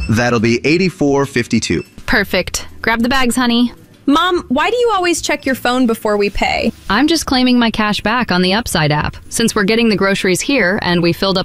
That'll be $84.52. Perfect. Grab the bags, honey. Mom, why do you always check your phone before we pay? I'm just claiming my cash back on the Upside app. Since we're getting the groceries here and we filled up